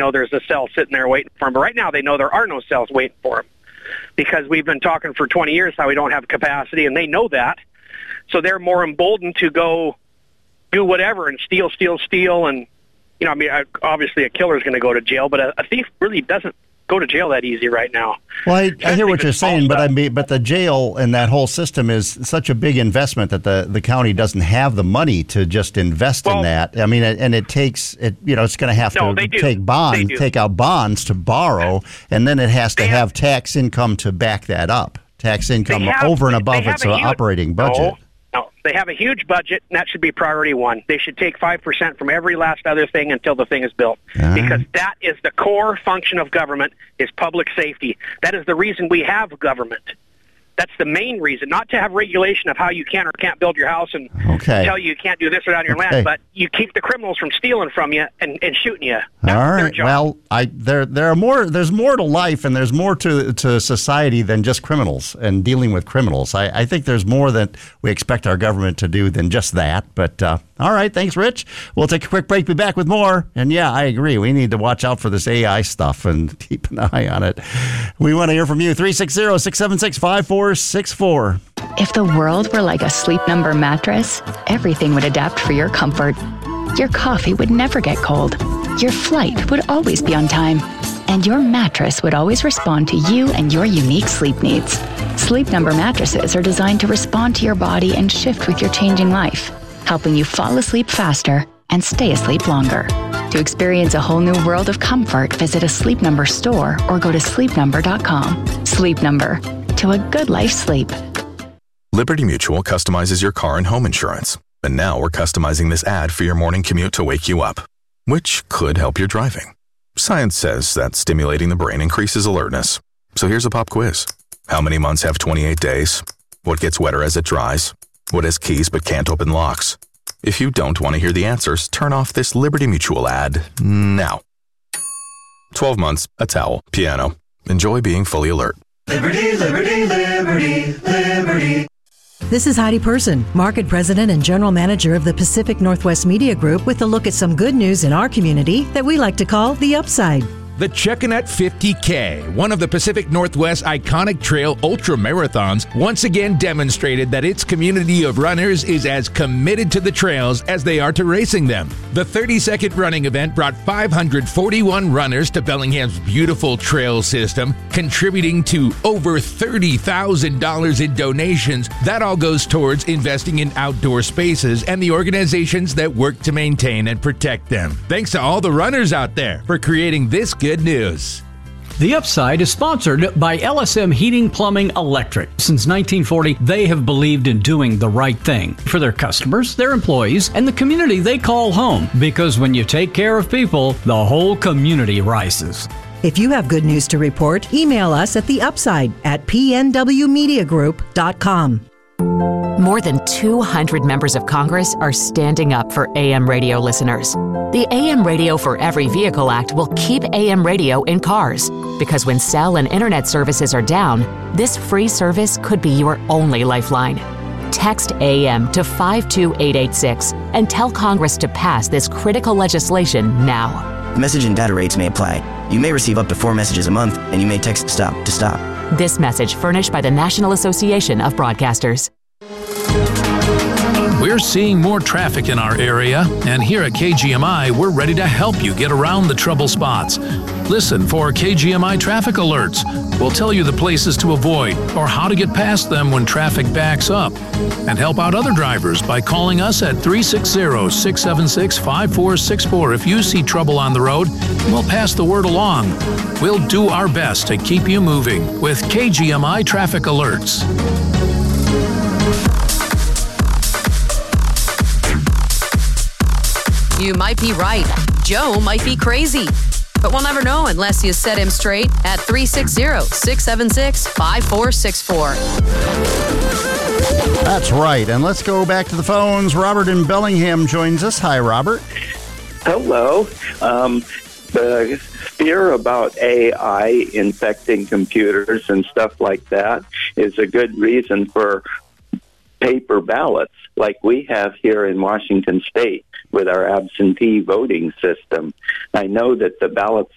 know there's a cell sitting there waiting for them. But right now they know there are no cells waiting for them because we've been talking for 20 years how we don't have capacity, and they know that. So they're more emboldened to go do whatever and steal. And, obviously a killer's going to go to jail, but a thief really doesn't go to jail that easy right now. Well, I hear what you're saying, but the jail and that whole system is such a big investment that the county doesn't have the money to just invest in that. I mean, and it takes it's going to have to take out bonds to borrow, and then it has to have tax income to back that up. Tax income over and above its operating budget. No, they have a huge budget, and that should be priority one. They should take 5% from every last other thing until the thing is built, because that is the core function of government, is public safety. That is the reason we have government. That's the main reason, not to have regulation of how you can or can't build your house and tell you can't do this or that on your land, but you keep the criminals from stealing from you and shooting you. That's their job. Well, there's more to life, and there's more to society than just criminals and dealing with criminals. I think there's more that we expect our government to do than just that. But all right, thanks, Rich. We'll take a quick break. Be back with more. And yeah, I agree. We need to watch out for this AI stuff and keep an eye on it. We want to hear from you. 360-676-5464. If the world were like a Sleep Number mattress, everything would adapt for your comfort. Your coffee would never get cold. Your flight would always be on time. And your mattress would always respond to you and your unique sleep needs. Sleep Number mattresses are designed to respond to your body and shift with your changing life, helping you fall asleep faster and stay asleep longer. To experience a whole new world of comfort, visit a Sleep Number store or go to sleepnumber.com. Sleep Number. To a good life sleep. Liberty Mutual customizes your car and home insurance. And now we're customizing this ad for your morning commute to wake you up, which could help your driving. Science says that stimulating the brain increases alertness. So here's a pop quiz. How many months have 28 days? What gets wetter as it dries? What has keys but can't open locks? If you don't want to hear the answers, turn off this Liberty Mutual ad now. 12 months, a towel, piano. Enjoy being fully alert. Liberty, liberty, liberty, liberty. This is Heidi Person, Market President and General Manager of the Pacific Northwest Media Group, with a look at some good news in our community that we like to call the upside. The Chuckanut 50K, one of the Pacific Northwest iconic trail ultra marathons, once again demonstrated that its community of runners is as committed to the trails as they are to racing them. The 30-second running event brought 541 runners to Bellingham's beautiful trail system, contributing to over $30,000 in donations. That all goes towards investing in outdoor spaces and the organizations that work to maintain and protect them. Thanks to all the runners out there for creating this good news. The Upside is sponsored by LSM Heating, Plumbing, Electric. Since 1940, they have believed in doing the right thing for their customers, their employees, and the community they call home. Because when you take care of people, the whole community rises. If you have good news to report, email us at theupside@pnwmediagroup.com. More than 200 members of Congress are standing up for AM radio listeners. The AM Radio for Every Vehicle Act will keep AM radio in cars, because when cell and internet services are down, this free service could be your only lifeline. Text AM to 52886 and tell Congress to pass this critical legislation now. Message and data rates may apply. You may receive up to 4 messages a month, and you may text STOP to stop. This message furnished by the National Association of Broadcasters. We're seeing more traffic in our area, and here at KGMI, we're ready to help you get around the trouble spots. Listen for KGMI traffic alerts. We'll tell you the places to avoid or how to get past them when traffic backs up. And help out other drivers by calling us at 360-676-5464 if you see trouble on the road. We'll pass the word along. We'll do our best to keep you moving with KGMI traffic alerts. You might be right. Joe might be crazy. But we'll never know unless you set him straight at 360-676-5464. That's right. And let's go back to the phones. Robert in Bellingham joins us. Hi, Robert. Hello. The fear about AI infecting computers and stuff like that is a good reason for paper ballots like we have here in Washington State with our absentee voting system. I know that the ballots